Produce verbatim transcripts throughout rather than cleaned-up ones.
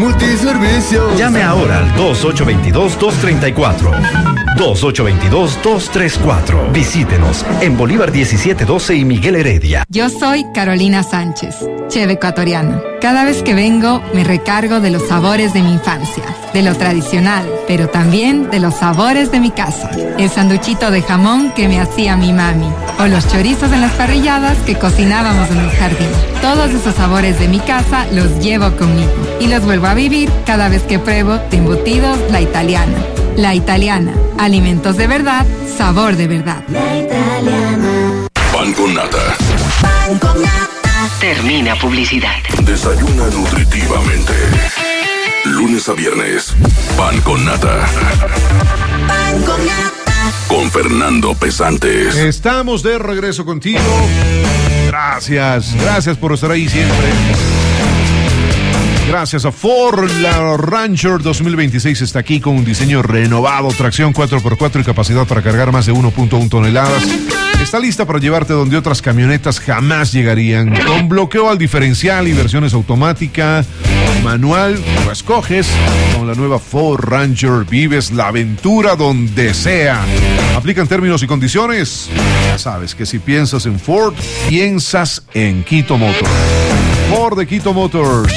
Multiservicios. Llame ahora al dos ocho dos dos, dos tres cuatro. dos ocho dos dos, dos tres cuatro. Visítenos en Bolívar diecisiete doce y Miguel Heredia. Yo soy Carolina Sánchez, chef ecuatoriana. Cada vez que vengo me recargo de los sabores de mi infancia, de lo tradicional, pero también de los sabores de mi casa. El sanduchito de jamón que me hacía mi mami, o los chorizos en las parrilladas que cocinábamos en el jardín. Todos esos sabores de mi casa los llevo conmigo y los vuelvo a vivir cada vez que pruebo de embutidos La Italiana. La Italiana, alimentos de verdad, sabor de verdad. La Italiana. Pan con nata. Pan con nata. Termina publicidad. Desayuna nutritivamente. Lunes a viernes. Pan con nata. Pan con nata. Con Fernando Pesantes. Estamos de regreso contigo. Gracias, gracias por estar ahí siempre. Gracias a Ford, la Ranger dos mil veintiséis está aquí con un diseño renovado, tracción cuatro por cuatro y capacidad para cargar más de uno punto uno toneladas. Está lista para llevarte donde otras camionetas jamás llegarían. Con bloqueo al diferencial y versiones automática, manual, lo escoges. Con la nueva Ford Ranger vives la aventura donde sea. Aplican términos y condiciones. Ya sabes que si piensas en Ford, piensas en Quito Motors. Ford de Quito Motors.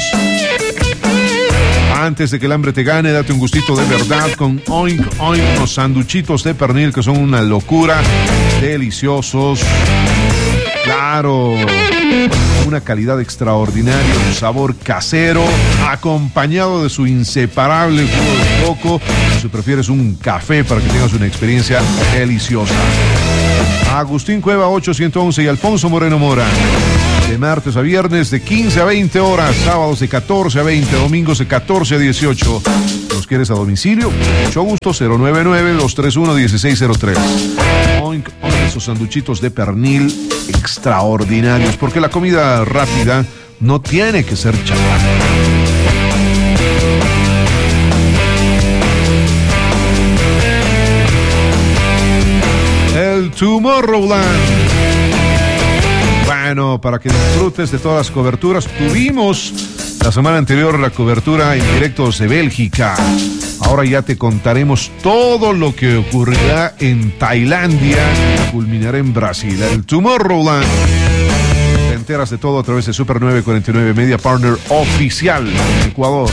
Antes de que el hambre te gane, date un gustito de verdad con Oink Oink, los sanduchitos de pernil que son una locura, deliciosos, claro, una calidad extraordinaria, un sabor casero, acompañado de su inseparable jugo de coco, si prefieres un café para que tengas una experiencia deliciosa. Agustín Cueva ochocientos once y Alfonso Moreno Mora. De martes a viernes de quince a veinte horas, sábados de catorce a veinte, domingos de catorce a dieciocho. ¿Los quieres a domicilio? Mucho gusto, cero nueve nueve, dos tres uno, uno seis cero tres. Oink, oink, esos sanduchitos de pernil extraordinarios, porque la comida rápida no tiene que ser chatarra. El Tomorrowland. Bueno, para que disfrutes de todas las coberturas, tuvimos la semana anterior la cobertura en directos de Bélgica. Ahora ya te contaremos todo lo que ocurrirá en Tailandia y culminará en Brasil. El Tomorrowland. Te enteras de todo a través de Super nueve cuarenta y nueve Media Partner Oficial en Ecuador.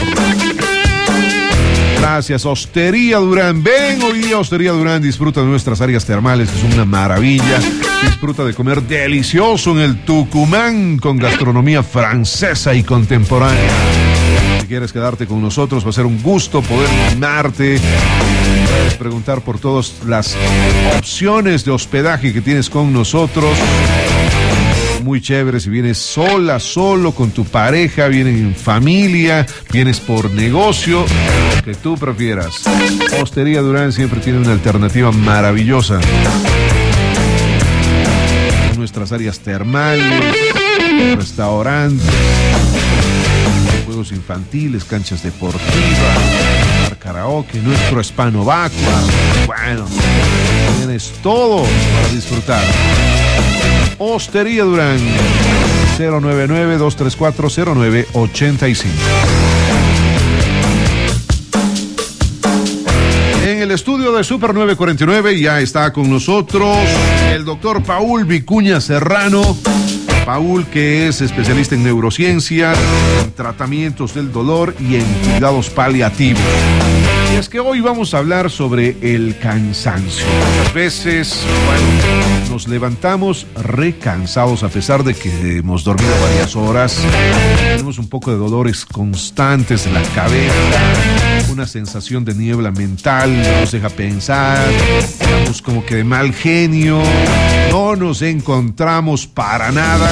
Gracias, Hostería Durán. Ven hoy día, Hostería Durán, disfruta de nuestras áreas termales, es una maravilla. Disfruta de comer delicioso en el Tucumán con gastronomía francesa y contemporánea. Si quieres quedarte con nosotros, va a ser un gusto poder animarte. Puedes preguntar por todas las opciones de hospedaje que tienes con nosotros. Muy chévere si vienes sola, solo, con tu pareja, vienes en familia, vienes por negocio, lo que tú prefieras. Hostería Durán siempre tiene una alternativa maravillosa. Nuestras áreas termales, restaurantes, juegos infantiles, canchas deportivas, bar karaoke, nuestro Hispano Vacua. Bueno, tienes todo para disfrutar. Hostería Durán, cero nueve nueve, dos tres cuatro, cero nueve ocho cinco. En el estudio de Super nueve cuarenta y nueve ya está con nosotros el doctor Paul Vicuña Serrano. Paul, que es especialista en neurociencia, en tratamientos del dolor y en cuidados paliativos. Y es que hoy vamos a hablar sobre el cansancio. Muchas veces, bueno, nos levantamos recansados a pesar de que hemos dormido varias horas. Tenemos un poco de dolores constantes en la cabeza, una sensación de niebla mental, no nos deja pensar, estamos como que de mal genio, no nos encontramos para nada.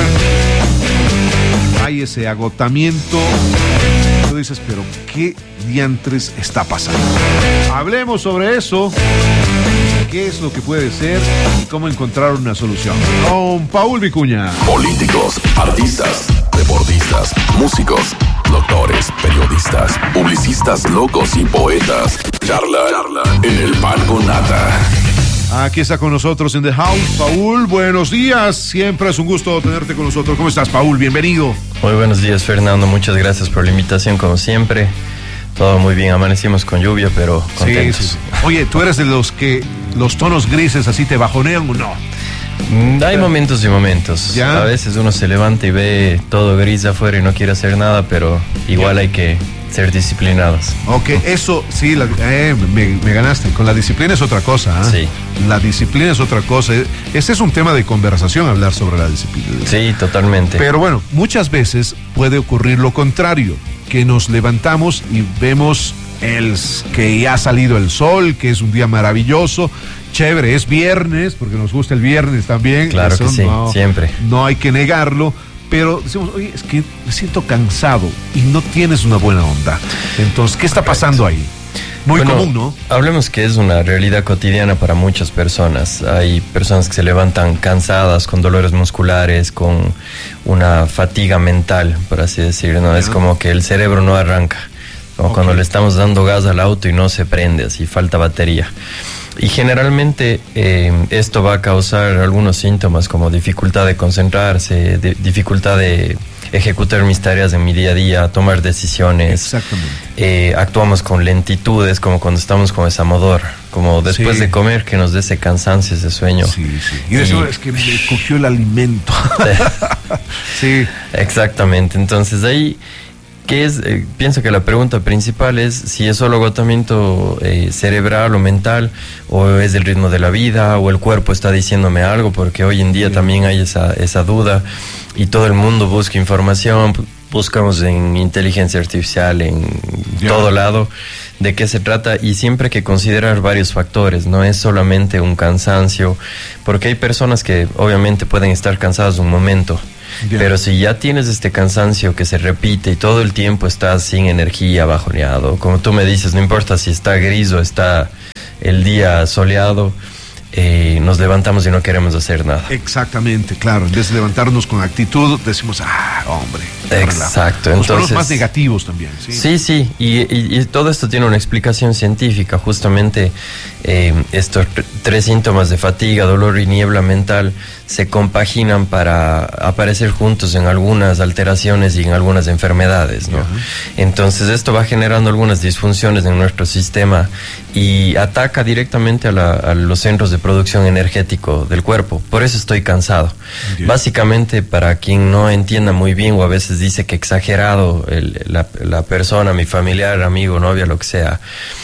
Hay ese agotamiento. Tú dices, pero ¿qué diantres está pasando? Hablemos sobre eso. ¿Qué es lo que puede ser y cómo encontrar una solución? Con Paul Vicuña. Políticos, artistas, deportistas, músicos, doctores, periodistas, publicistas, locos y poetas. Charla, charla en el Pan con Nata. Aquí está con nosotros en The House, Paul. Buenos días, siempre es un gusto tenerte con nosotros. ¿Cómo estás, Paul? Bienvenido. Muy buenos días, Fernando. Muchas gracias por la invitación, como siempre. Todo muy bien, amanecimos con lluvia, pero contentos. Sí, sí, sí. Oye, ¿tú eres de los que los tonos grises así te bajonean o no? Mm, Hay momentos y momentos. ¿Ya? A veces uno se levanta y ve todo gris afuera y no quiere hacer nada, pero igual hay que ser disciplinados. Ok, eso sí, la- eh, me, me ganaste. Con la disciplina es otra cosa. ¿ah? Sí. La disciplina es otra cosa. Ese es un tema de conversación, hablar sobre la disciplina. Sí, totalmente. Pero bueno, muchas veces puede ocurrir lo contrario, que nos levantamos y vemos el, que ya ha salido el sol, que es un día maravilloso, chévere, es viernes, porque nos gusta el viernes también. Claro eso que sí, no, siempre. No hay que negarlo, pero decimos, oye, es que me siento cansado y no tienes una buena onda. Entonces, ¿qué está pasando ahí? Muy Bueno, común, ¿no? Hablemos que es una realidad cotidiana para muchas personas. Hay personas que se levantan cansadas, con dolores musculares, con una fatiga mental, por así decirlo, ¿no? Es como que el cerebro no arranca, como Ok. cuando le estamos dando gas al auto y no se prende, así falta batería. Y generalmente eh, esto va a causar algunos síntomas como dificultad de concentrarse, de- dificultad de ejecutar mis tareas en mi día a día, tomar decisiones. Exactamente. Eh, actuamos con lentitudes, como cuando estamos con esa modorra, como después Sí. de comer que nos dé ese cansancio, ese sueño. Sí, sí. Y decimos, es que me cogió el alimento. Sí. Exactamente, entonces ahí, ¿qué es? Eh, pienso que la pregunta principal es si es solo agotamiento eh, cerebral o mental, o es el ritmo de la vida, o el cuerpo está diciéndome algo, porque hoy en día Sí. también hay esa, esa duda, y todo el mundo busca información, bu- buscamos en inteligencia artificial, en Ya. todo lado, de qué se trata, y siempre hay que considerar varios factores, no es solamente un cansancio, porque hay personas que obviamente pueden estar cansadas un momento, Ya. pero si ya tienes este cansancio que se repite y todo el tiempo estás sin energía, bajoneado, como tú me dices, no importa si está gris o está el día soleado, eh, nos levantamos y no queremos hacer nada. Exactamente, claro. En vez de levantarnos con actitud, decimos, ah, hombre. Exacto, Nos ponemos entonces- más negativos también, ¿sí? Sí, sí, y, y- y todo esto tiene una explicación científica. Justamente eh, estos tr- tres síntomas de fatiga, dolor y niebla mental se compaginan para aparecer juntos en algunas alteraciones y en algunas enfermedades, ¿no? Ajá. Entonces esto va generando algunas disfunciones en nuestro sistema y ataca directamente a, la- a los centros de producción energético del cuerpo. Por eso estoy cansado. Ya. Básicamente, para quien no entienda muy bien o a veces dice que exagerado el- la, la persona, mi familiar, amigo, novia, lo que sea,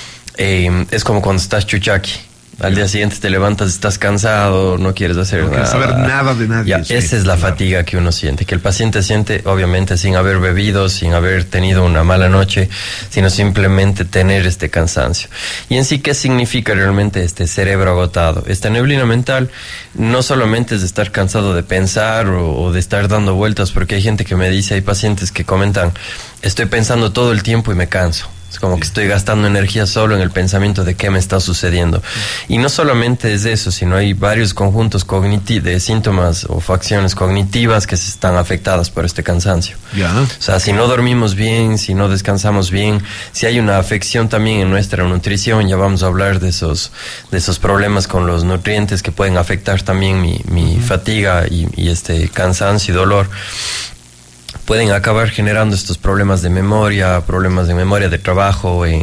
eh, es como cuando estás chuchaqui. Al día siguiente te levantas, estás cansado, no quieres hacer No nada. quieres saber nada de nadie, Ya, sí, esa es la claro. fatiga que uno siente, que el paciente siente obviamente sin haber bebido, sin haber tenido una mala noche, sino simplemente tener este cansancio. Y en sí, ¿qué significa realmente este cerebro agotado? Esta neblina mental no solamente es de estar cansado de pensar o, o de estar dando vueltas, porque hay gente que me dice, hay pacientes que comentan, estoy pensando todo el tiempo y me canso. Es como que estoy gastando energía solo en el pensamiento de qué me está sucediendo. Y no solamente es eso, sino hay varios conjuntos cogniti- de síntomas o facciones cognitivas que se están afectadas por este cansancio. Ya. O sea, si no dormimos bien, si no descansamos bien, si hay una afección también en nuestra nutrición, ya vamos a hablar de esos, de esos problemas con los nutrientes que pueden afectar también mi, mi fatiga y, y este cansancio y dolor. Pueden acabar generando estos problemas de memoria, problemas de memoria de trabajo, en,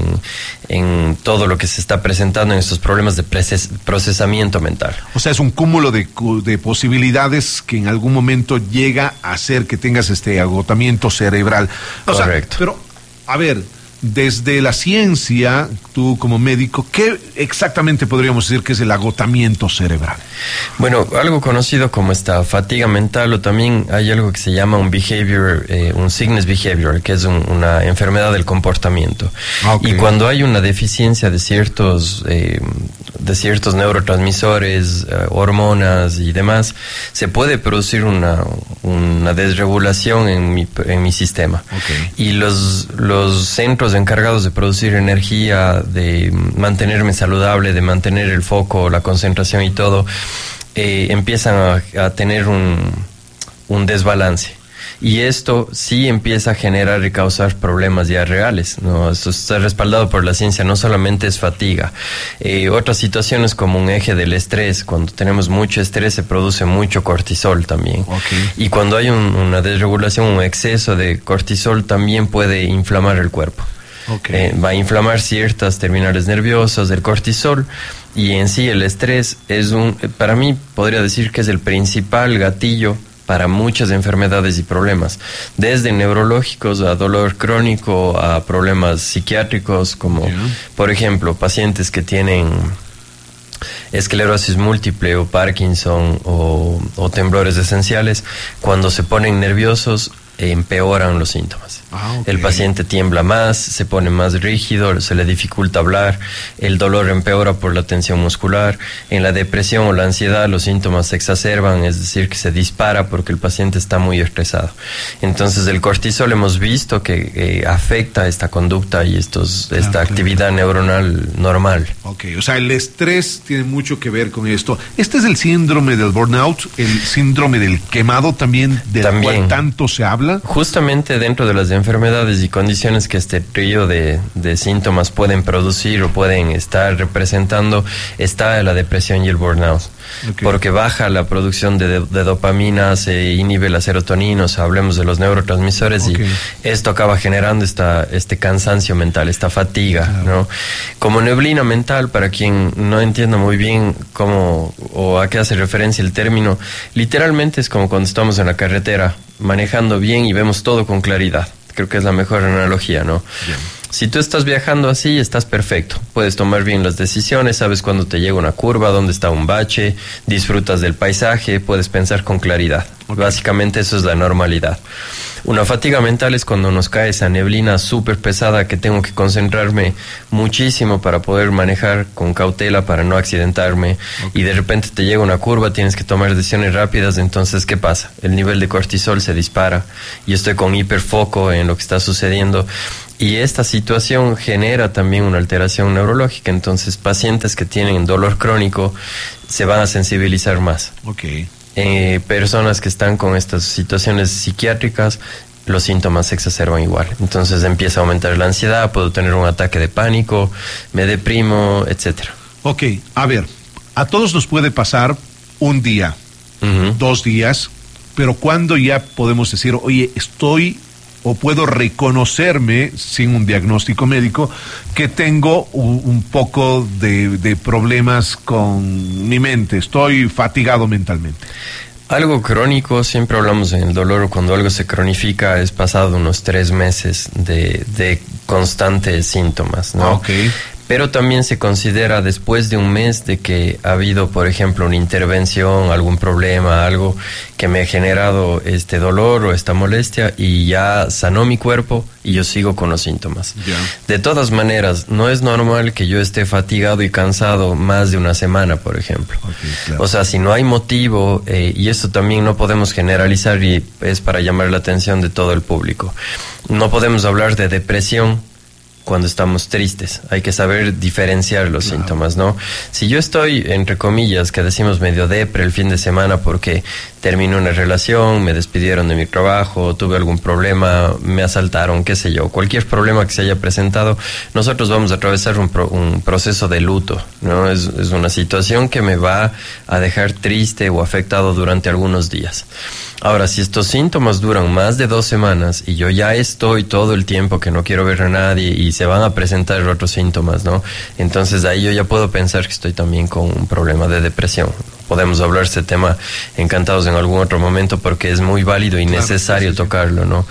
en todo lo que se está presentando en estos problemas de proces- procesamiento mental. O sea, es un cúmulo de, cu- de posibilidades que en algún momento llega a hacer que tengas este agotamiento cerebral. O sea, Correcto. pero, a ver, desde la ciencia, tú como médico, ¿qué exactamente podríamos decir que es el agotamiento cerebral? Bueno, algo conocido como esta fatiga mental, o también hay algo que se llama un behavior, eh, un sickness behavior, que es un- una enfermedad del comportamiento. Ah, ok. Y cuando hay una deficiencia de ciertos, eh, de ciertos neurotransmisores, eh, hormonas y demás, se puede producir una, una desregulación en mi, en mi sistema. Ok. Y los, los centros encargados de producir energía, de mantenerme saludable, de mantener el foco, la concentración y todo, eh, empiezan a, a tener un, un desbalance. Y esto sí empieza a generar y causar problemas ya reales, ¿no? Esto está respaldado por la ciencia, no solamente es fatiga. Eh, otras situaciones como un eje del estrés, cuando tenemos mucho estrés se produce mucho cortisol también. Ok. Y cuando hay un- una desregulación, un exceso de cortisol también puede inflamar el cuerpo. Okay. Eh, va a inflamar ciertas terminales nerviosas del cortisol, y en sí el estrés es un, para mí podría decir que es el principal gatillo para muchas enfermedades y problemas, desde neurológicos a dolor crónico a problemas psiquiátricos, como yeah. por ejemplo pacientes que tienen esclerosis múltiple o Parkinson o, o temblores esenciales. Cuando se ponen nerviosos empeoran los síntomas. Ah, okay. El paciente tiembla más, se pone más rígido, se le dificulta hablar, el dolor empeora por la tensión muscular. En la depresión o la ansiedad los síntomas se exacerban, es decir, que se dispara porque el paciente está muy estresado. Entonces el cortisol hemos visto que eh, afecta esta conducta y estos, esta claro, actividad claro. neuronal normal. Ok, o sea, el estrés tiene mucho que ver con esto. Este es el síndrome del burnout, el síndrome del quemado también, del también. cual tanto se habla. Justamente dentro de las enfermedades y condiciones que este trío de, de síntomas pueden producir o pueden estar representando está la depresión y el burnout. Okay. Porque baja la producción de, de dopamina, se inhibe la serotonina, o sea, hablemos de los neurotransmisores, okay. y esto acaba generando esta, este cansancio mental, esta fatiga, claro. ¿no? Como neblina mental, para quien no entienda muy bien cómo o a qué hace referencia el término, literalmente es como cuando estamos en la carretera manejando bien y vemos todo con claridad. Creo que es la mejor analogía, ¿no? Bien. Si tú estás viajando así, estás perfecto. Puedes tomar bien las decisiones, sabes cuándo te llega una curva, dónde está un bache, disfrutas del paisaje, puedes pensar con claridad. Okay. Básicamente eso es la normalidad. Una fatiga mental es cuando nos cae esa neblina súper pesada que tengo que concentrarme muchísimo para poder manejar con cautela, para no accidentarme. Okay. Y de repente te llega una curva, tienes que tomar decisiones rápidas. Entonces, ¿qué pasa? El nivel de cortisol se dispara y estoy con hiperfoco en lo que está sucediendo. Y esta situación genera también una alteración neurológica. Entonces, pacientes que tienen dolor crónico se van a sensibilizar más. Okay. Eh, personas que están con estas situaciones psiquiátricas, los síntomas se exacerban igual. Entonces empieza a aumentar la ansiedad, puedo tener un ataque de pánico, me deprimo, etcétera. Ok, a ver, a todos nos puede pasar un día, uh-huh. dos días, pero ¿cuándo ya podemos decir, oye, estoy o puedo reconocerme sin un diagnóstico médico que tengo un, un poco de, de problemas con mi mente, estoy fatigado mentalmente? Algo crónico, siempre hablamos en el dolor, cuando algo se cronifica es pasado unos tres meses de, de constantes síntomas, ¿no? Okay. Pero también se considera después de un mes de que ha habido, por ejemplo, una intervención, algún problema, algo que me ha generado este dolor o esta molestia y ya sanó mi cuerpo y yo sigo con los síntomas. Yeah. De todas maneras, no es normal que yo esté fatigado y cansado más de una semana, por ejemplo. Okay, claro. O sea, si no hay motivo, eh, y esto también no podemos generalizar y es para llamar la atención de todo el público. No podemos hablar de depresión cuando estamos tristes, hay que saber diferenciar los claro. síntomas, ¿no? Si yo estoy, entre comillas, que decimos medio depre el fin de semana porque terminé una relación, me despidieron de mi trabajo, tuve algún problema, me asaltaron, qué sé yo, cualquier problema que se haya presentado, nosotros vamos a atravesar un, pro, un proceso de luto, ¿no? Es, es una situación que me va a dejar triste o afectado durante algunos días. Ahora, si estos síntomas duran más de dos semanas y yo ya estoy todo el tiempo que no quiero ver a nadie y se van a presentar otros síntomas, ¿no? Entonces ahí yo ya puedo pensar que estoy también con un problema de depresión. Podemos hablar de este tema encantados en algún otro momento porque es muy válido y claro, necesario sí, sí. tocarlo, ¿no?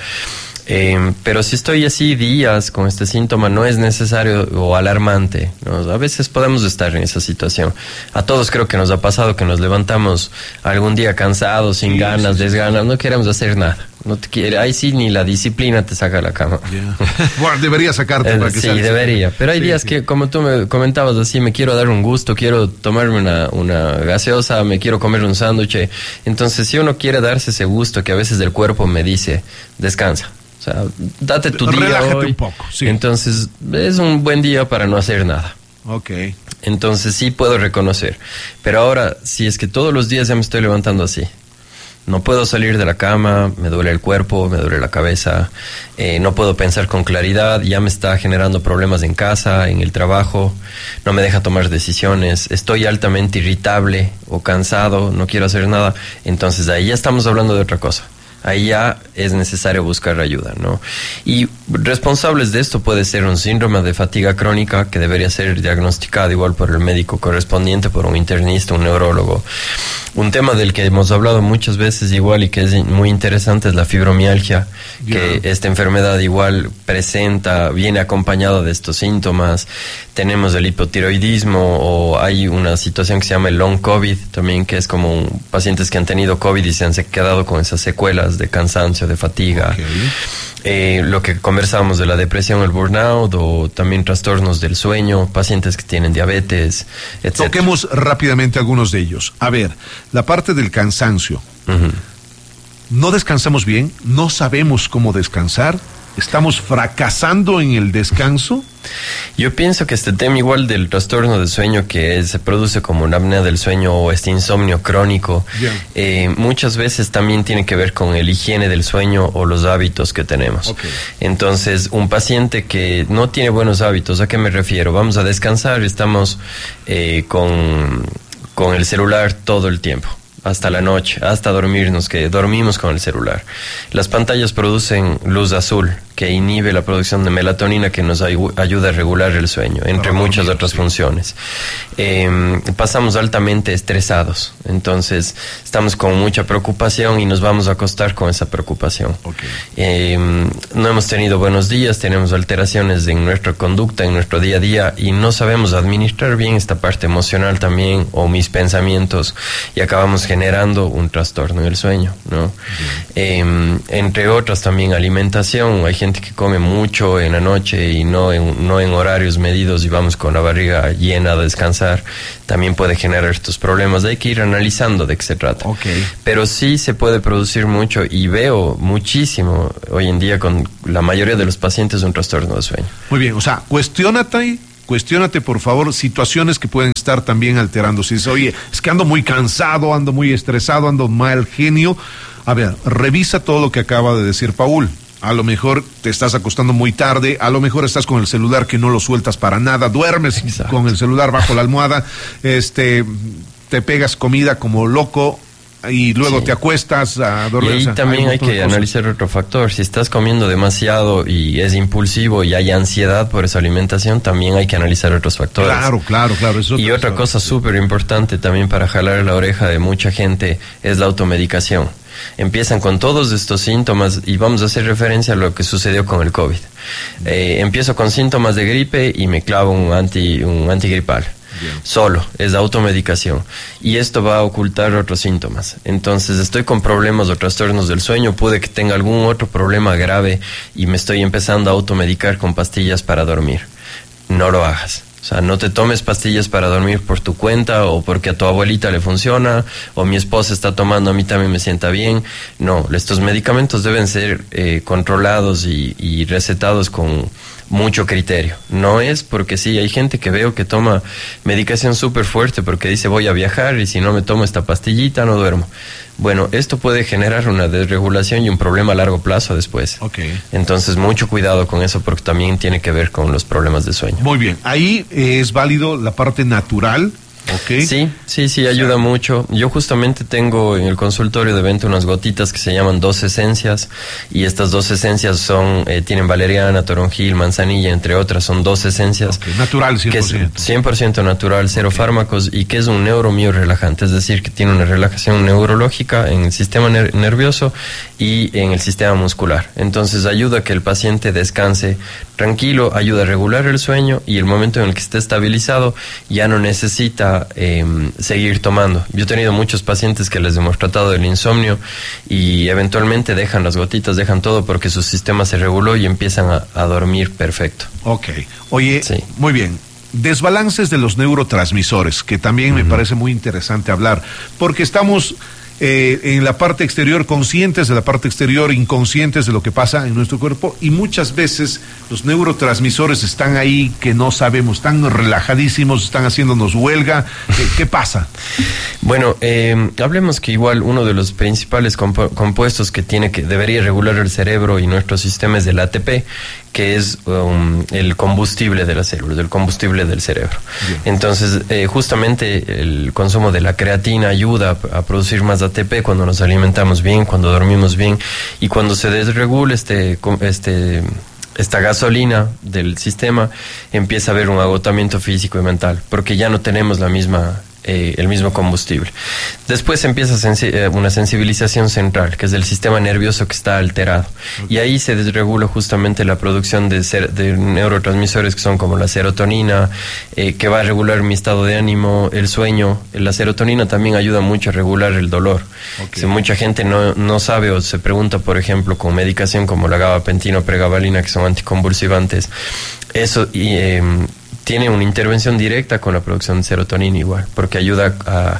Eh, pero si estoy así días con este síntoma, no es necesario o alarmante, ¿no? A veces podemos estar en esa situación. A todos creo que nos ha pasado que nos levantamos algún día cansados, sin sí, ganas, sí, desganas, sí. no queremos hacer nada. No te quiere, ahí sí ni la disciplina te saca de la cama. Yeah. Bueno, debería sacarte para que Sí, salga. debería. Pero hay sí, días sí. que, como tú me comentabas así, me quiero dar un gusto, quiero tomarme una, una gaseosa, me quiero comer un sándwich. Entonces, si uno quiere darse ese gusto que a veces el cuerpo me dice, descansa. O sea, date tu día Relájate hoy. un poco, sí. Entonces, es un buen día para no hacer nada. Ok. Entonces, sí puedo reconocer. Pero ahora, si es que todos los días ya me estoy levantando así, no puedo salir de la cama, me duele el cuerpo, me duele la cabeza, eh, no puedo pensar con claridad, ya me está generando problemas en casa, en el trabajo, no me deja tomar decisiones, estoy altamente irritable o cansado, no quiero hacer nada, entonces ahí ya estamos hablando de otra cosa. Ahí ya es necesario buscar ayuda, ¿no? Y responsables de esto puede ser un síndrome de fatiga crónica que debería ser diagnosticado igual por el médico correspondiente, por un internista, un neurólogo. Un tema del que hemos hablado muchas veces igual y que es muy interesante es la fibromialgia, yeah. que esta enfermedad igual presenta, viene acompañado de estos síntomas. Tenemos el hipotiroidismo, o hay una situación que se llama el long COVID también, que es como un, pacientes que han tenido COVID y se han quedado con esas secuelas de cansancio, de fatiga. Okay. Eh, lo que conversábamos de la depresión, el burnout, o también trastornos del sueño, pacientes que tienen diabetes, etcétera. Toquemos rápidamente algunos de ellos. A ver, la parte del cansancio. Uh-huh. No descansamos bien, no sabemos cómo descansar, estamos fracasando en el descanso. Yo pienso que este tema igual del trastorno del sueño, que es, se produce como una apnea del sueño o este insomnio crónico, yeah. eh, muchas veces también tiene que ver con el higiene del sueño o los hábitos que tenemos. Okay. Entonces, un paciente que no tiene buenos hábitos, ¿a qué me refiero? Vamos a descansar, estamos eh, con, con el celular todo el tiempo, hasta la noche, hasta dormirnos, que dormimos con el celular. Las pantallas producen luz azul, que inhibe la producción de melatonina, que nos ay- ayuda a regular el sueño, entre no, muchas otras sí. funciones. Eh, pasamos altamente estresados, entonces estamos con mucha preocupación y nos vamos a acostar con esa preocupación. Okay. Eh, no hemos tenido buenos días, tenemos alteraciones en nuestra conducta, en nuestro día a día, y no sabemos administrar bien esta parte emocional también, o mis pensamientos, y acabamos generando un trastorno del sueño, ¿no? Eh, entre otras también alimentación. Hay gente que come mucho en la noche y no en, no en horarios medidos, y vamos con la barriga llena a descansar, también puede generar estos problemas. Hay que ir analizando de qué se trata. Okay. Pero sí se puede producir mucho, y veo muchísimo hoy en día con la mayoría de los pacientes un trastorno de sueño. Muy bien, o sea, cuestiónate, cuestiónate por favor situaciones que pueden estar también alterándose. Dice, oye, es que ando muy cansado, ando muy estresado, ando mal genio. A ver, revisa todo lo que acaba de decir Paul. A lo mejor te estás acostando muy tarde, a lo mejor estás con el celular que no lo sueltas para nada, duermes Exacto. con el celular bajo la almohada, este, te pegas comida como loco y luego sí. te acuestas a dormir. Y ahí o sea, también hay, hay que analizar otro factor. Si estás comiendo demasiado y es impulsivo y hay ansiedad por esa alimentación, también hay que analizar otros factores. Claro, claro, claro. Eso y otra cosa súper importante también para jalar la oreja de mucha gente es la automedicación. Empiezan con todos estos síntomas, y vamos a hacer referencia a lo que sucedió con el COVID. Eh, empiezo con síntomas de gripe y me clavo un anti un antigripal. Bien. Solo, es automedicación. Y esto va a ocultar otros síntomas. Entonces, estoy con problemas o trastornos del sueño, puede que tenga algún otro problema grave y me estoy empezando a automedicar con pastillas para dormir. No lo hagas. O sea, no te tomes pastillas para dormir por tu cuenta, o porque a tu abuelita le funciona, o mi esposa está tomando, a mí también me sienta bien. No, estos medicamentos deben ser eh, controlados y, y recetados con mucho criterio. No es porque sí, hay gente que veo que toma medicación súper fuerte porque dice voy a viajar y si no me tomo esta pastillita no duermo. Bueno, esto puede generar una desregulación y un problema a largo plazo después. Okay. Entonces, mucho cuidado con eso porque también tiene que ver con los problemas de sueño. Muy bien. Ahí eh, es válido la parte natural. Okay. Sí, sí, sí, ayuda mucho. Yo justamente tengo en el consultorio de venta unas gotitas que se llaman dos esencias, y estas dos esencias son, eh, tienen valeriana, toronjil, manzanilla, entre otras, son dos esencias. Okay. Natural, cien por ciento. Que es cien por ciento natural, cero okay. fármacos, y que es un neuromio-relajante, es decir, que tiene una relajación neurológica en el sistema ner- nervioso y en el sistema muscular. Entonces ayuda a que el paciente descanse tranquilo, ayuda a regular el sueño, y el momento en el que esté estabilizado ya no necesita Eh, seguir tomando. Yo he tenido muchos pacientes que les hemos tratado del insomnio y eventualmente dejan las gotitas, dejan todo porque su sistema se reguló y empiezan a, a dormir perfecto. Ok. Oye, sí. Muy bien. Desbalances de los neurotransmisores, que también uh-huh. me parece muy interesante hablar, porque estamos eh, en la parte exterior conscientes de la parte exterior, inconscientes de lo que pasa en nuestro cuerpo, y muchas veces los neurotransmisores están ahí que no sabemos, están relajadísimos, están haciéndonos huelga. ¿Qué, qué pasa? Bueno, eh, hablemos que igual uno de los principales compu- compuestos que tiene que debería regular el cerebro y nuestro sistema es el A T P, que es um, el combustible de las células, el combustible del cerebro. Bien. Entonces, eh, justamente el consumo de la creatina ayuda a, a producir más A T P cuando nos alimentamos bien, cuando dormimos bien, y cuando se desregula este, este, esta gasolina del sistema, empieza a haber un agotamiento físico y mental, porque ya no tenemos la misma... Eh, el mismo combustible. Después empieza sensi- eh, una sensibilización central, que es el sistema nervioso que está alterado. Okay. Y ahí se desregula justamente la producción de, ser- de neurotransmisores que son como la serotonina, eh, que va a regular mi estado de ánimo, el sueño. La serotonina también ayuda mucho a regular el dolor. Okay. Si mucha gente no, no sabe o se pregunta, por ejemplo, con medicación como la gabapentina o pregabalina, que son anticonvulsivantes, eso... y eh, tiene una intervención directa con la producción de serotonina igual, porque ayuda a,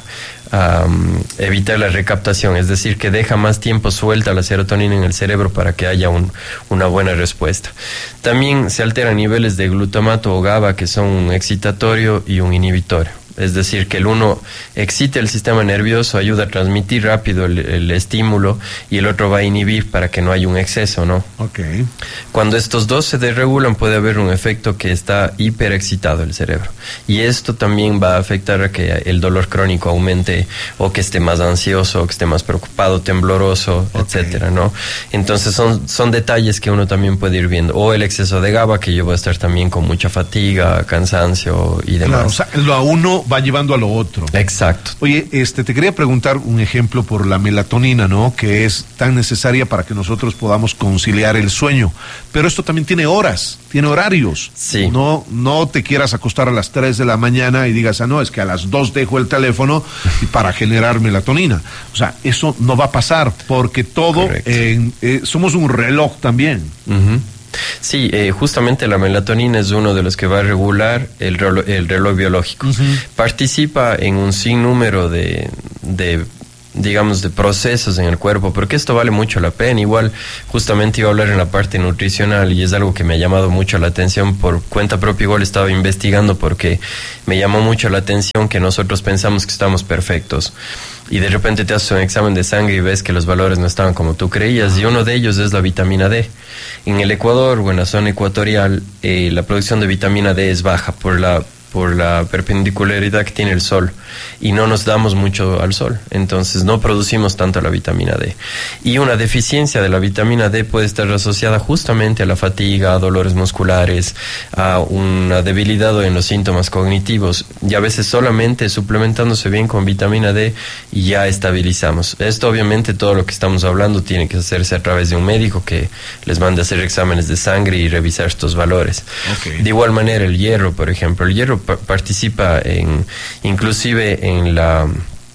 a um, evitar la recaptación, es decir, que deja más tiempo suelta la serotonina en el cerebro para que haya un, una buena respuesta. También se alteran niveles de glutamato o GABA, que son un excitatorio y un inhibitorio. Es decir, que el uno excita el sistema nervioso, ayuda a transmitir rápido el, el estímulo, y el otro va a inhibir para que no haya un exceso, ¿no? Okay. Cuando estos dos se desregulan, puede haber un efecto que está hiperexcitado el cerebro. Y esto también va a afectar a que el dolor crónico aumente, o que esté más ansioso, o que esté más preocupado, tembloroso, okay, etcétera, ¿no? Entonces son, son detalles que uno también puede ir viendo. O el exceso de GABA, que yo voy a estar también con mucha fatiga, cansancio y demás. Claro, o sea, lo a uno va llevando a lo otro. Exacto. Oye, este, te quería preguntar un ejemplo por la melatonina, ¿no? Que es tan necesaria para que nosotros podamos conciliar el sueño. Pero esto también tiene horas, tiene horarios. Sí. No, no te quieras acostar a las tres de la mañana y digas, ah, no, es que a las dos dejo el teléfono y para generar melatonina. O sea, eso no va a pasar, porque todo, eh, eh, somos un reloj también. Uh-huh. Sí, eh, justamente la melatonina es uno de los que va a regular el reloj, el reloj biológico. Uh-huh. Participa en un sinnúmero de, de, digamos, de procesos en el cuerpo, porque esto vale mucho la pena. Igual, justamente iba a hablar en la parte nutricional, y es algo que me ha llamado mucho la atención. Por cuenta propia, igual estaba investigando, porque me llamó mucho la atención que nosotros pensamos que estamos perfectos, y de repente te haces un examen de sangre y ves que los valores no estaban como tú creías, y uno de ellos es la vitamina D. En el Ecuador o en la zona ecuatorial, eh, la producción de vitamina D es baja por la por la perpendicularidad que tiene el sol, y no nos damos mucho al sol, entonces no producimos tanto la vitamina D. Y una deficiencia de la vitamina D puede estar asociada justamente a la fatiga, a dolores musculares, a una debilidad en los síntomas cognitivos, y a veces solamente suplementándose bien con vitamina D y ya estabilizamos. Esto, obviamente, todo lo que estamos hablando tiene que hacerse a través de un médico que les mande a hacer exámenes de sangre y revisar estos valores. Okay. De igual manera, el hierro, por ejemplo, el hierro participa en, inclusive en la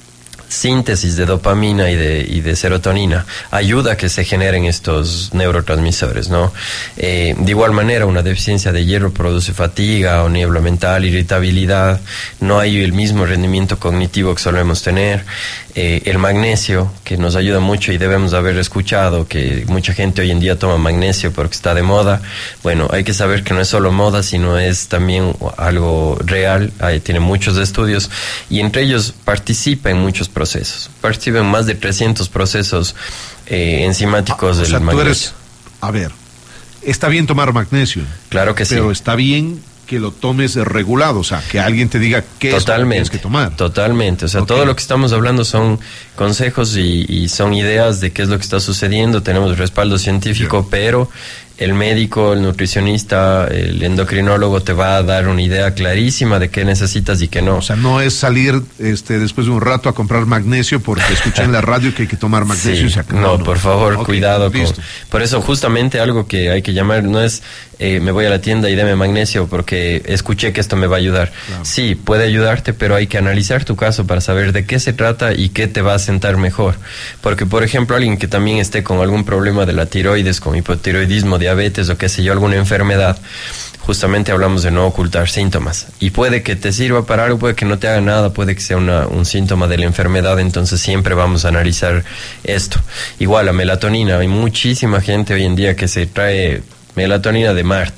síntesis de dopamina y de, y de serotonina, ayuda a que se generen estos neurotransmisores, ¿no? Eh, de igual manera, una deficiencia de hierro produce fatiga o niebla mental, irritabilidad, no hay el mismo rendimiento cognitivo que solemos tener. Eh, el magnesio, que nos ayuda mucho y debemos haber escuchado que mucha gente hoy en día toma magnesio porque está de moda. Bueno, hay que saber que no es solo moda, sino es también algo real. Hay, tiene muchos estudios, y entre ellos participa en muchos procesos. Participa en más de trescientos procesos eh, enzimáticos ah, o del sea, magnesio. Tú eres, a ver, está bien tomar magnesio. Claro que sí. Pero está bien que lo tomes regulado, o sea, que alguien te diga qué es lo que tienes que tomar. Totalmente, o sea, okay, todo lo que estamos hablando son consejos y, y son ideas de qué es lo que está sucediendo, tenemos respaldo científico, sí, pero el médico, el nutricionista, el endocrinólogo te va a dar una idea clarísima de qué necesitas y qué no. O sea, no es salir este después de un rato a comprar magnesio porque escuché en la radio que hay que tomar magnesio. Sí, y se acabó, no, no, por favor, okay, cuidado. Con, por eso, justamente, algo que hay que llamar no es eh, me voy a la tienda y deme magnesio porque escuché que esto me va a ayudar. Claro. Sí, puede ayudarte, pero hay que analizar tu caso para saber de qué se trata y qué te va a sentar mejor. Porque, por ejemplo, alguien que también esté con algún problema de la tiroides, con hipotiroidismo, diabetes o qué sé yo, alguna enfermedad, justamente hablamos de no ocultar síntomas, y puede que te sirva para algo, puede que no te haga nada, puede que sea una, un síntoma de la enfermedad, entonces siempre vamos a analizar esto. Igual la melatonina, hay muchísima gente hoy en día que se trae melatonina de Marte.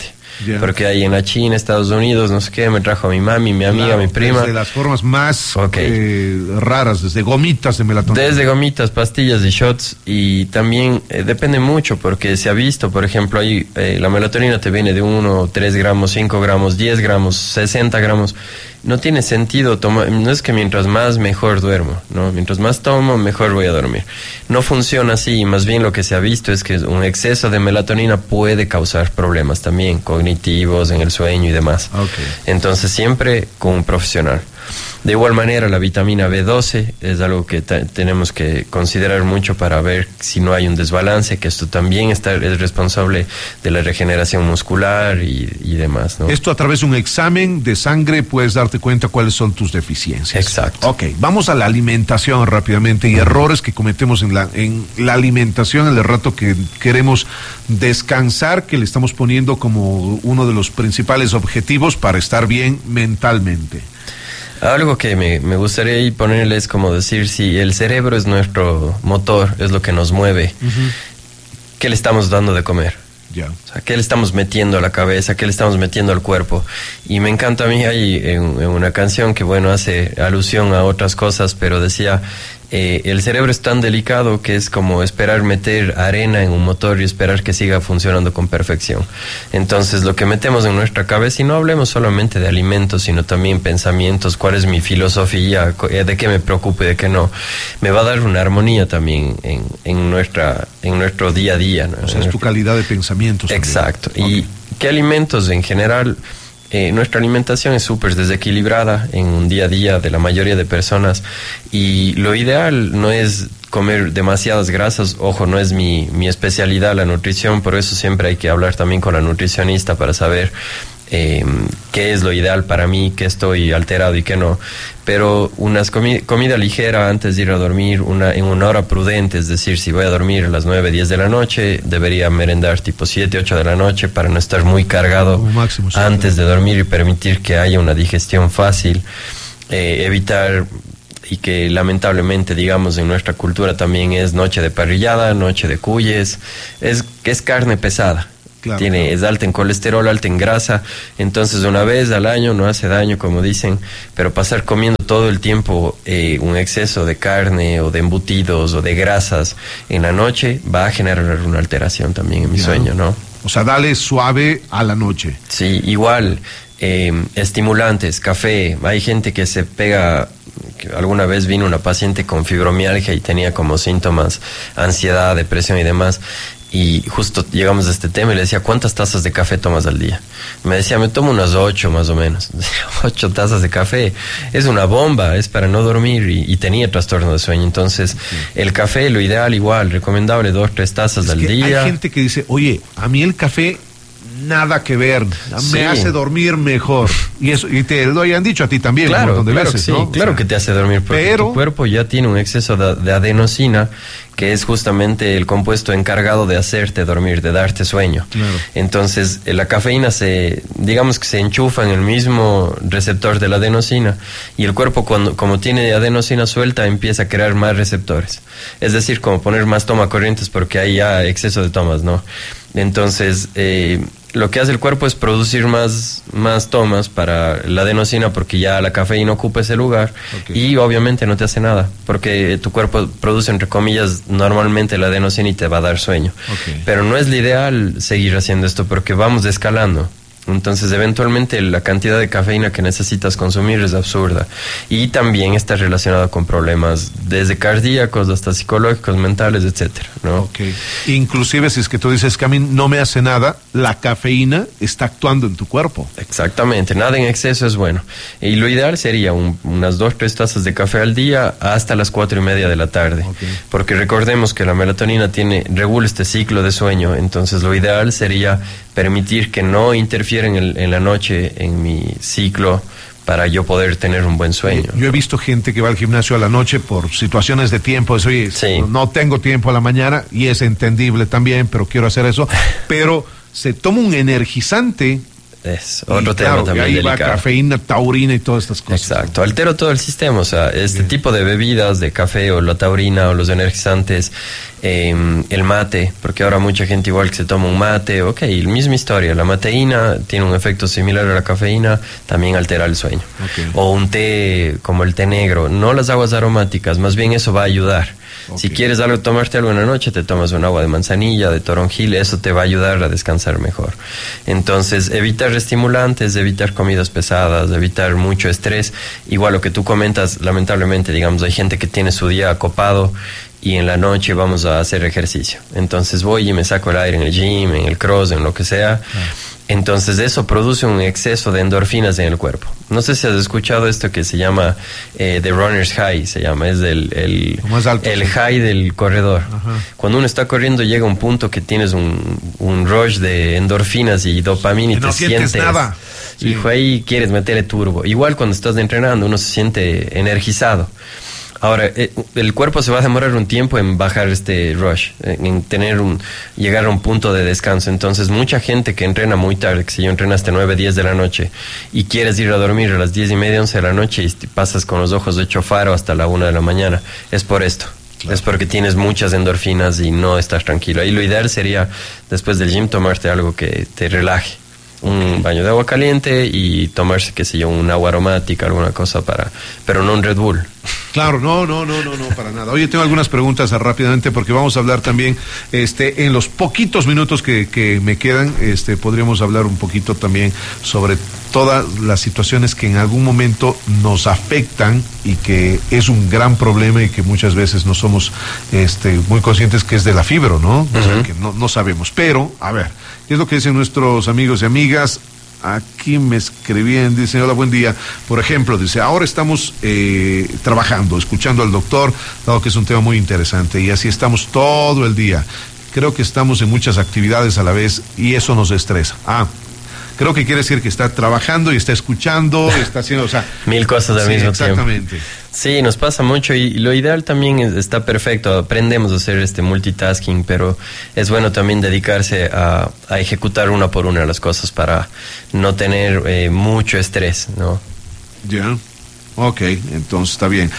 Yeah. Porque ahí en la China, Estados Unidos, no sé qué, me trajo a mi mami, mi amiga, Claro, mi prima. Desde las formas más Okay. eh, raras, desde gomitas de melatonina. Desde gomitas, pastillas y shots, y también eh, depende mucho porque se ha visto, por ejemplo, ahí eh, la melatonina te viene de uno, tres gramos, cinco gramos, diez gramos, sesenta gramos. No tiene sentido tomar, no es que mientras más mejor duermo, ¿no? Mientras más tomo, mejor voy a dormir. No funciona así, más bien lo que se ha visto es que un exceso de melatonina puede causar problemas también cognitivos, en el sueño y demás. Okay. Entonces siempre con un profesional. De igual manera, la vitamina B doce es algo que tenemos que considerar mucho para ver si no hay un desbalance, que esto también está, es responsable de la regeneración muscular y, y demás, ¿no? Esto a través de un examen de sangre puedes darte cuenta cuáles son tus deficiencias. Exacto. Ok, vamos a la alimentación rápidamente y errores que cometemos en la, en la alimentación en el rato que queremos descansar, que le estamos poniendo como uno de los principales objetivos para estar bien mentalmente. Algo que me, me gustaría ahí ponerle es como decir, si el cerebro es nuestro motor, es lo que nos mueve, uh-huh. ¿qué le estamos dando de comer? Yeah. O sea, ¿qué le estamos metiendo a la cabeza? ¿Qué le estamos metiendo al cuerpo? Y me encanta a mí ahí en, en una canción que, bueno, hace alusión a otras cosas, pero decía, eh, el cerebro es tan delicado que es como esperar meter arena en un motor y esperar que siga funcionando con perfección. Entonces, lo que metemos en nuestra cabeza, y no hablemos solamente de alimentos, sino también pensamientos, cuál es mi filosofía, de qué me preocupo y de qué no, me va a dar una armonía también en, en, nuestra, en nuestro día a día, ¿no? O sea, es tu calidad de pensamientos. Exacto. Okay. ¿Y qué alimentos en general? Eh, nuestra alimentación es súper desequilibrada en un día a día de la mayoría de personas, y lo ideal no es comer demasiadas grasas. Ojo, no es mi, mi especialidad la nutrición, por eso siempre hay que hablar también con la nutricionista para saber eh, qué es lo ideal para mí, qué estoy alterado y qué no. Pero unas comi- comida ligera antes de ir a dormir, una en una hora prudente, es decir, si voy a dormir a las nueve, diez de la noche, debería merendar tipo siete, ocho de la noche para no estar muy cargado máximo, sí, antes de dormir y permitir que haya una digestión fácil. Eh, evitar, y que lamentablemente, digamos, en nuestra cultura también es noche de parrillada, noche de cuyes, es que es carne pesada. Claro, Tiene, claro. es alta en colesterol, alta en grasa, entonces una vez al año no hace daño, como dicen, pero pasar comiendo todo el tiempo eh, un exceso de carne o de embutidos o de grasas en la noche va a generar una alteración también en mi Ya. sueño, ¿no? O sea, dale suave a la noche. Sí, igual, eh, estimulantes, café, hay gente que se pega. Alguna vez vino una paciente con fibromialgia y tenía como síntomas ansiedad, depresión y demás, y justo llegamos a este tema y le decía, ¿cuántas tazas de café tomas al día? Me decía, me tomo unas ocho más o menos. Ocho tazas de café, es una bomba, es para no dormir, y, y tenía trastorno de sueño. Entonces, sí. El café, lo ideal igual, recomendable dos, tres tazas Es al que día. Hay gente que dice, oye, a mí el café nada que ver, Sí. me hace dormir mejor. Y eso, y te lo hayan dicho a ti también un Claro, montón de claro veces, que sí, ¿no? claro O sea, que te hace dormir, porque pero- tu cuerpo ya tiene un exceso de, de adenosina, que es justamente el compuesto encargado de hacerte dormir, de darte sueño. Claro. Entonces, eh, la cafeína se, digamos que se enchufa en el mismo receptor de la adenosina, y el cuerpo, cuando, como tiene adenosina suelta, empieza a crear más receptores. Es decir, como poner más tomacorrientes, porque hay ya exceso de tomas, ¿no? Entonces, eh, lo que hace el cuerpo es producir más, más tomas para la adenosina, porque ya la cafeína ocupa ese lugar. Ok. Y obviamente no te hace nada, porque tu cuerpo produce, entre comillas, normalmente la adenosina y te va a dar sueño. Ok. Pero no es lo ideal seguir haciendo esto, porque vamos escalando. Entonces, eventualmente, la cantidad de cafeína que necesitas consumir es absurda. Y también está relacionado con problemas desde cardíacos hasta psicológicos, mentales, etcétera, ¿no? Ok. Inclusive si es que tú dices que a mí no me hace nada, la cafeína está actuando en tu cuerpo. Exactamente, nada en exceso es bueno. Y lo ideal sería un- unas dos, tres tazas de café al día hasta las cuatro y media de la tarde. Ok. Porque recordemos que la melatonina tiene, regula este ciclo de sueño, entonces lo ideal sería permitir que no interfiera en, el- en la noche en mi ciclo para yo poder tener un buen sueño. Yo he visto gente que va al gimnasio a la noche por situaciones de tiempo, es, oye, Sí. no, no tengo tiempo a la mañana, y es entendible también, pero quiero hacer eso, pero se toma un energizante. Es Y otro tema claro, también y ahí va delicado. cafeína, taurina y todas estas cosas. Exacto, altero todo el sistema, o sea, este Bien. tipo de bebidas, de café o la taurina o los energizantes, eh, el mate, porque ahora mucha gente igual que se toma un mate, ok, misma historia, la mateína tiene un efecto similar a la cafeína, también altera el sueño. Okay. O un té como el té negro, no las aguas aromáticas, más bien eso va a ayudar. Okay. Si quieres algo, tomarte algo en la noche, te tomas un agua de manzanilla, de toronjil, eso te va a ayudar a descansar mejor. Entonces, evitar estimulantes, evitar comidas pesadas, evitar mucho estrés. Igual lo que tú comentas, lamentablemente, digamos, hay gente que tiene su día acopado y en la noche vamos a hacer ejercicio. Entonces voy y me saco el aire en el gym, en el cross, en lo que sea. Ah. Entonces eso produce un exceso de endorfinas en el cuerpo. No sé si has escuchado esto que se llama eh, The Runner's High, se llama, es el, el, más alto, el sí. high del corredor. Ajá. Cuando uno está corriendo llega un punto que tienes un, un rush de endorfinas y dopamina y, y no te sientes sientes nada. Sí. Y ahí quieres meterle turbo. Igual cuando estás entrenando uno se siente energizado. Ahora, eh, el cuerpo se va a demorar un tiempo en bajar este rush, en, en tener un, llegar a un punto de descanso. Entonces, mucha gente que entrena muy tarde, que si yo entreno hasta nueve, diez de la noche, y quieres ir a dormir a las diez y media, once de la noche, y pasas con los ojos hecho faro hasta la una de la mañana, es por esto. Claro. Es porque tienes muchas endorfinas y no estás tranquilo. Ahí lo ideal sería, después del gym, tomarte algo que te relaje. Un baño de agua caliente y tomarse, qué sé yo, un agua aromática, alguna cosa para... Pero no un Red Bull. Claro, no, no, no, no, no, para nada. Oye, tengo algunas preguntas rápidamente porque vamos a hablar también, este, en los poquitos minutos que, que me quedan, este, podríamos hablar un poquito también sobre todas las situaciones que en algún momento nos afectan y que es un gran problema y que muchas veces no somos, este, muy conscientes que es de la fibra, ¿no? Uh-huh. O sea, que no, no sabemos. Pero, a ver, ¿qué es lo que dicen nuestros amigos y amigas? Aquí me escribían, dicen, hola, buen día. Por ejemplo, dice, ahora estamos eh, trabajando, escuchando al doctor, dado que es un tema muy interesante, y así estamos todo el día. Creo que estamos en muchas actividades a la vez y eso nos estresa. Ah, creo que quiere decir que está trabajando y está escuchando, está haciendo, o sea... Mil cosas al sí, mismo exactamente. tiempo. Sí, nos pasa mucho y lo ideal también es, está perfecto, aprendemos a hacer este multitasking, pero es bueno también dedicarse a, a ejecutar una por una las cosas para no tener eh, mucho estrés, ¿no? Ya. Yeah. Ok, entonces está bien.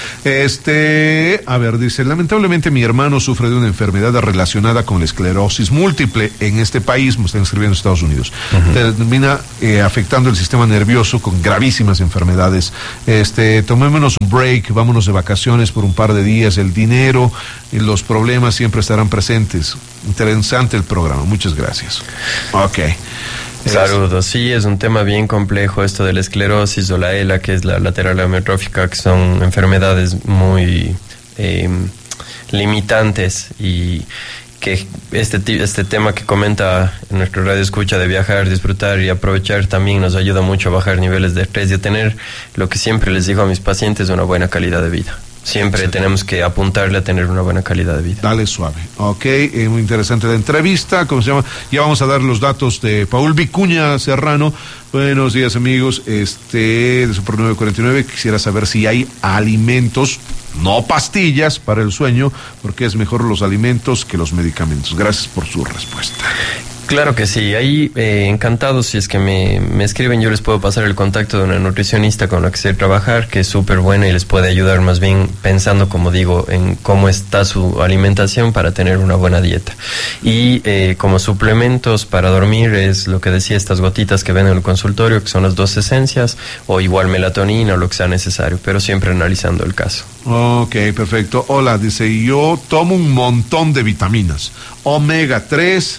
Este, a ver, dice, lamentablemente mi hermano sufre de una enfermedad relacionada con la esclerosis múltiple en este país, me están escribiendo en Estados Unidos. Uh-huh. Termina eh, afectando el sistema nervioso con gravísimas enfermedades. Este, tomémonos un break, vámonos de vacaciones por un par de días, el dinero y los problemas siempre estarán presentes. Interesante el programa, muchas gracias. Ok. Saludos, sí, es un tema bien complejo esto de la esclerosis o la E L A, que es la lateral amiotrófica, que son enfermedades muy eh, limitantes y que este, este tema que comenta en nuestro radio escucha de viajar, disfrutar y aprovechar también nos ayuda mucho a bajar niveles de estrés y a tener lo que siempre les digo a mis pacientes, una buena calidad de vida. Siempre sí. Tenemos que apuntarle a tener una buena calidad de vida. Dale suave. Ok, eh, muy interesante la entrevista. ¿Cómo se llama? Ya vamos a dar los datos de Paul Vicuña Serrano. Buenos días, amigos. Este, de Super nueve cuarenta y nueve, quisiera saber si hay alimentos, no pastillas, para el sueño, porque es mejor los alimentos que los medicamentos. Gracias por su respuesta. Claro que sí, ahí eh, encantados, si es que me, me escriben, yo les puedo pasar el contacto de una nutricionista con la que sé trabajar, que es súper buena y les puede ayudar más bien pensando, como digo, en cómo está su alimentación para tener una buena dieta. Y eh, como suplementos para dormir es lo que decía, estas gotitas que ven en el consultorio, que son las dos esencias, o igual melatonina o lo que sea necesario, pero siempre analizando el caso. Ok, perfecto. Hola, dice, yo tomo un montón de vitaminas, omega tres,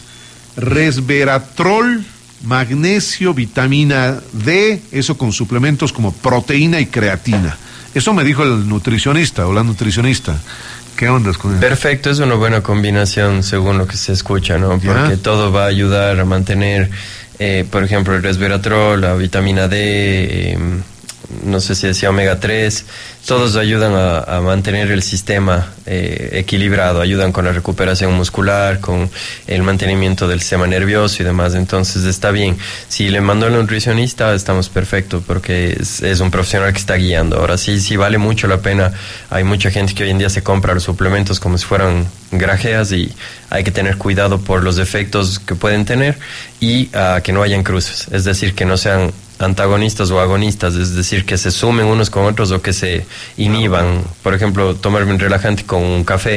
resveratrol, magnesio, vitamina D, eso con suplementos como proteína y creatina. Eso me dijo el nutricionista o la nutricionista. ¿Qué onda con eso? Perfecto, es una buena combinación según lo que se escucha, ¿no? ¿Ya? Porque todo va a ayudar a mantener, eh, por ejemplo, el resveratrol, la vitamina D, eh, no sé si decía omega tres, todos sí. ayudan a, a mantener el sistema eh, equilibrado, ayudan con la recuperación muscular, con el mantenimiento del sistema nervioso y demás, entonces está bien. Si le mandó al nutricionista, estamos perfectos, porque es, es un profesional que está guiando. Ahora sí, sí vale mucho la pena, hay mucha gente que hoy en día se compra los suplementos como si fueran grajeas y hay que tener cuidado por los efectos que pueden tener y uh, que no hayan cruces, es decir, que no sean antagonistas o agonistas, es decir, que se sumen unos con otros o que se inhiban. Por ejemplo, tomarme un relajante con un café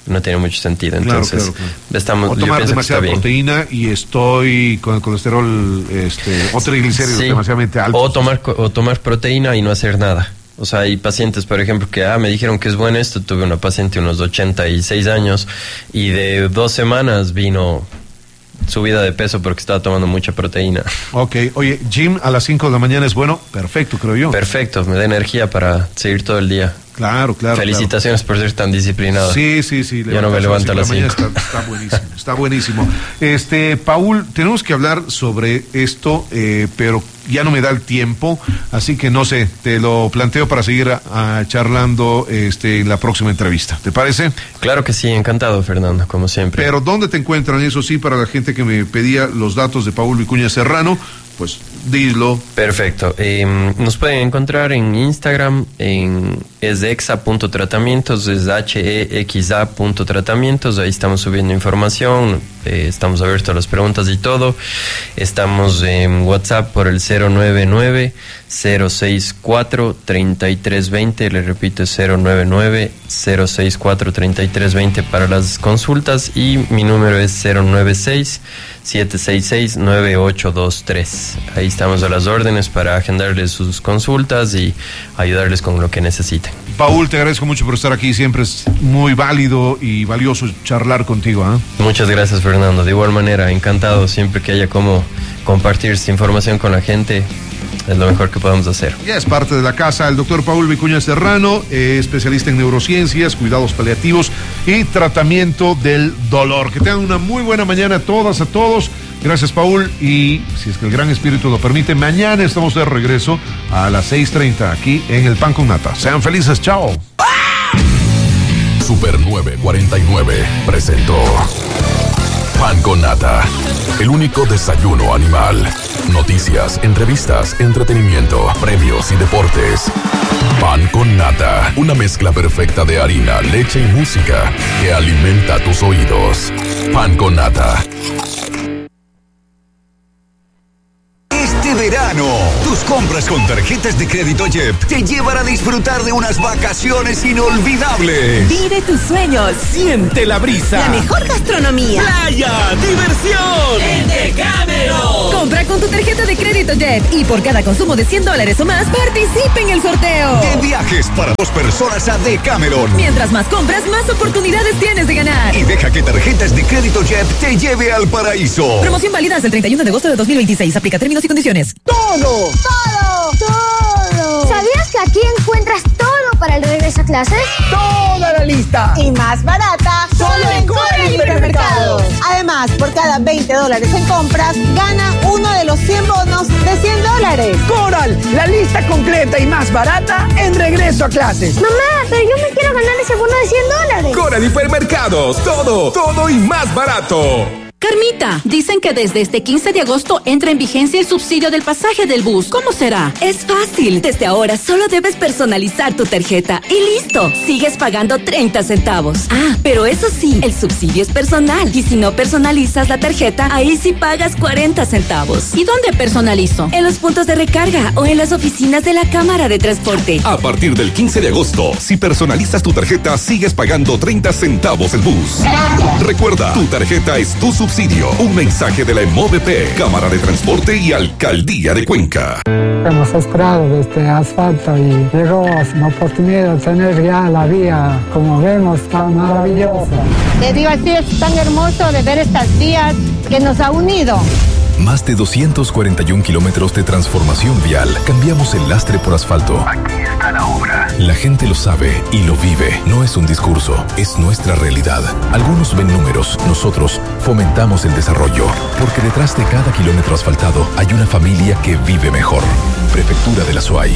no tiene mucho sentido. Entonces, claro, claro, claro. estamos o tomar demasiada proteína y estoy con el colesterol este, o triglicéridos sí. demasiadamente altos. O tomar, o tomar proteína y no hacer nada. O sea, hay pacientes, por ejemplo, que ah, me dijeron que es bueno esto. Tuve una paciente de unos ochenta y seis años y de dos semanas vino subida de peso porque estaba tomando mucha proteína. Ok, oye, gym a las cinco de la mañana es bueno, perfecto, creo yo. Perfecto, me da energía para seguir todo el día. Claro, claro. Felicitaciones claro. por ser tan disciplinado. Sí, sí, sí. Ya no me levanto a las cinco. Está, está buenísimo, está buenísimo. Este, Paul, tenemos que hablar sobre esto, eh, pero ya no me da el tiempo, así que no sé, te lo planteo para seguir a, a charlando este, en la próxima entrevista. ¿Te parece? Claro que sí, encantado, Fernando, como siempre. Pero ¿dónde te encuentran? Eso sí, para la gente que me pedía los datos de Paul Vicuña Serrano, pues dilo. Perfecto. Eh, nos pueden encontrar en Instagram, en es de exa punto tratamientos, es h e x a punto tratamientos, ahí estamos subiendo información, eh, estamos abiertos a las preguntas y todo. Estamos en WhatsApp por el cero nueve nueve, cero seis cuatro, tres tres dos cero, le repito, cero nueve nueve, cero seis cuatro, tres tres dos cero para las consultas y mi número es cero nueve seis, siete seis seis, nueve ocho dos tres. Ahí estamos a las órdenes para agendarles sus consultas y ayudarles con lo que necesiten. Paul, te agradezco mucho por estar aquí, siempre es muy válido y valioso charlar contigo. ¿eh? Muchas gracias, Fernando, de igual manera, encantado siempre que haya como compartir esta información con la gente. Es lo mejor que podemos hacer. Ya es parte de la casa el doctor Paul Vicuña Serrano, eh, especialista en neurociencias, cuidados paliativos y tratamiento del dolor. Que tengan una muy buena mañana a todas, a todos. Gracias, Paul. Y si es que el gran espíritu lo permite, mañana estamos de regreso a las seis treinta aquí en El Pan con Nata. Sean felices. Chao. Super nueve cuarenta y nueve presentó Pan con Nata, el único desayuno animal. Noticias, entrevistas, entretenimiento, premios y deportes. Pan con Nata, una mezcla perfecta de harina, leche y música que alimenta tus oídos. Pan con Nata. Este verano, tus compras con tarjetas de crédito J E P te llevan a disfrutar de unas vacaciones inolvidables. Vive tus sueños. Siente la brisa. La mejor gastronomía. Playa, diversión. En Decámero. Compra con tu tarjeta de crédito J E P y por cada consumo de cien dólares o más, participe en el sorteo. De viajes para dos personas a Decameron. Mientras más compras, más oportunidades tienes de ganar. Y deja que tarjetas de crédito J E P te lleve al paraíso. Promoción válida hasta el treinta y uno de agosto de dos mil veintiséis. Aplica términos y condiciones. ¡Todo! ¡Todo! ¡Todo! ¿Sabías que aquí encuentras todo para el regreso a clases? ¡Toda la lista! Y más barata, solo en Coral Hipermercados. Además, por cada veinte dólares en compras, gana uno de los cien bonos de cien dólares. Coral, la lista completa y más barata en regreso a clases. Mamá, pero yo me quiero ganar ese bono de cien dólares. Coral Hipermercados, todo, todo y más barato. Carmita, dicen que desde este quince de agosto entra en vigencia el subsidio del pasaje del bus. ¿Cómo será? Es fácil. Desde ahora solo debes personalizar tu tarjeta y listo. Sigues pagando treinta centavos. Ah, pero eso sí, el subsidio es personal. Y si no personalizas la tarjeta, ahí sí pagas cuarenta centavos. ¿Y dónde personalizo? En los puntos de recarga o en las oficinas de la Cámara de Transporte. A partir del quince de agosto, si personalizas tu tarjeta, sigues pagando treinta centavos el bus. Recuerda, tu tarjeta es tu subsidio. Un mensaje de la EMOVP, Cámara de Transporte y Alcaldía de Cuenca. Hemos esperado de este asfalto y llegó la oportunidad de tener ya la vía, como vemos, tan maravillosa. Les digo así, es tan hermoso de ver estas vías que nos ha unido. Más de doscientos cuarenta y un kilómetros de transformación vial. Cambiamos el lastre por asfalto. Aquí está la obra. La gente lo sabe y lo vive. No es un discurso, es nuestra realidad. Algunos ven números, nosotros fomentamos el desarrollo. Porque detrás de cada kilómetro asfaltado hay una familia que vive mejor. Prefectura de la Suay.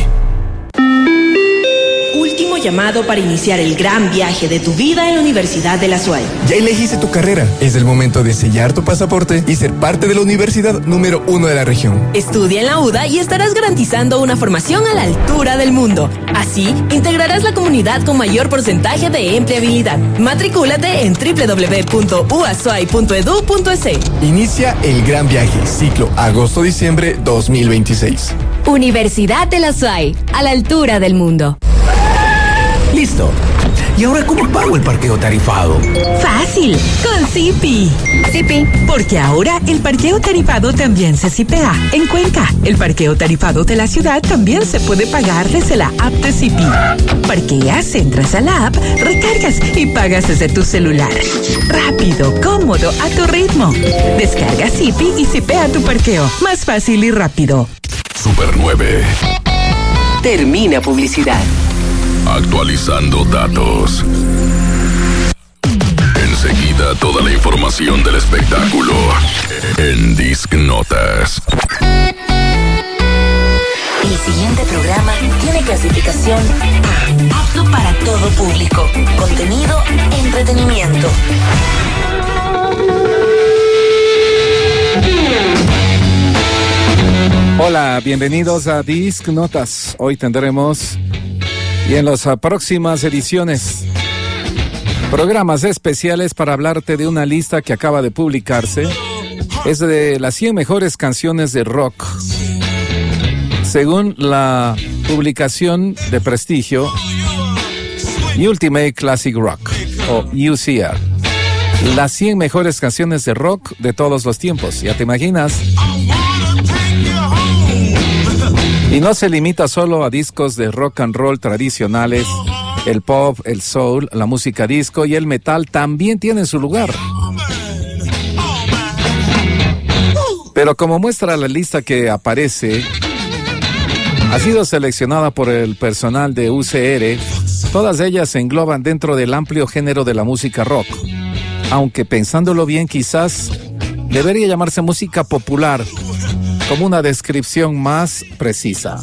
Último llamado para iniciar el gran viaje de tu vida en la Universidad de la Suay. Ya elegiste tu carrera. Es el momento de sellar tu pasaporte y ser parte de la universidad número uno de la región. Estudia en la U D A y estarás garantizando una formación a la altura del mundo. Así, integrarás la comunidad con mayor porcentaje de empleabilidad. Matricúlate en doble u doble u doble u punto u a suay punto e d u punto e s. Inicia el gran viaje, ciclo agosto-diciembre dos mil veintiséis. Universidad de la Suay, a la altura del mundo. Listo. ¿Y ahora cómo pago el parqueo tarifado? Fácil, con Zipi. Zipi, porque ahora el parqueo tarifado también se zipea. En Cuenca, el parqueo tarifado de la ciudad también se puede pagar desde la app de Zipi. Parqueas, entras a la app, recargas y pagas desde tu celular. Rápido, cómodo, a tu ritmo. Descarga Zipi y zipea tu parqueo. Más fácil y rápido. Super nueve. Termina publicidad. Actualizando datos. Enseguida toda la información del espectáculo en Disc Notas. El siguiente programa tiene clasificación A, apto para todo público. Contenido, entretenimiento. Hola, bienvenidos a Disc Notas. Hoy tendremos, y en las próximas ediciones, programas especiales para hablarte de una lista que acaba de publicarse. Es de las cien mejores canciones de rock, según la publicación de prestigio Ultimate Classic Rock, o U C R. Las cien mejores canciones de rock de todos los tiempos. ¿Ya te imaginas? Y no se limita solo a discos de rock and roll tradicionales. El pop, el soul, la música disco y el metal también tienen su lugar. Pero como muestra la lista que aparece, ha sido seleccionada por el personal de U C R. Todas ellas se engloban dentro del amplio género de la música rock. Aunque pensándolo bien, quizás debería llamarse música popular, como una descripción más precisa.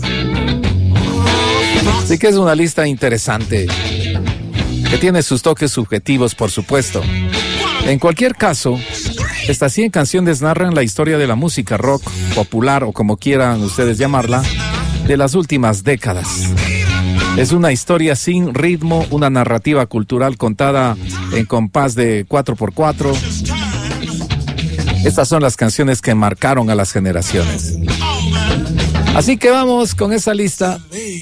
Así que es una lista interesante, que tiene sus toques subjetivos, por supuesto. En cualquier caso, estas cien canciones narran la historia de la música rock, popular o como quieran ustedes llamarla, de las últimas décadas. Es una historia sin ritmo, una narrativa cultural contada en compás de cuatro por cuatro. Estas son las canciones que marcaron a las generaciones. Así que vamos con esa lista.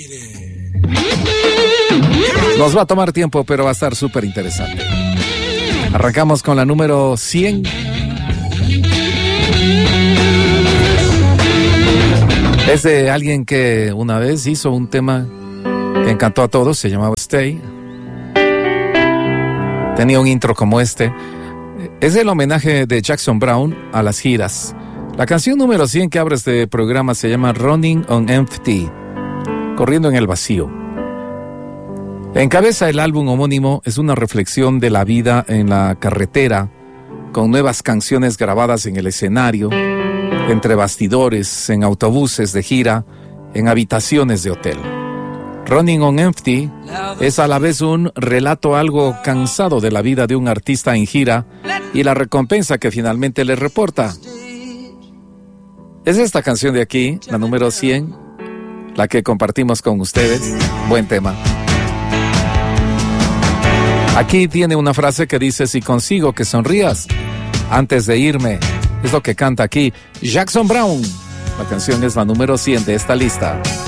Nos va a tomar tiempo, pero va a estar súper interesante. Arrancamos con la número cien. Es de alguien que una vez hizo un tema que encantó a todos, se llamaba Stay. Tenía un intro como este. Es el homenaje de Jackson Browne a las giras. La canción número cien que abre este programa se llama Running on Empty, corriendo en el vacío. Encabeza el álbum homónimo, es una reflexión de la vida en la carretera, con nuevas canciones grabadas en el escenario, entre bastidores, en autobuses de gira, en habitaciones de hotel. Running on Empty es a la vez un relato algo cansado de la vida de un artista en gira y la recompensa que finalmente le reporta. Es esta canción de aquí, la número cien, la que compartimos con ustedes. Buen tema. Aquí tiene una frase que dice: si consigo que sonrías antes de irme. Es lo que canta aquí Jackson Browne. La canción es la número cien de esta lista.